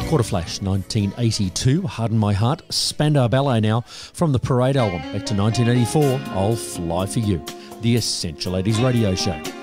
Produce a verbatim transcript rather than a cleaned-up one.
Quarter Flash, nineteen eighty-two, Harden My Heart. Spandau Ballet now from the Parade album. Back to nineteen eighty-four, I'll Fly For You. The Essential eighties Radio Show.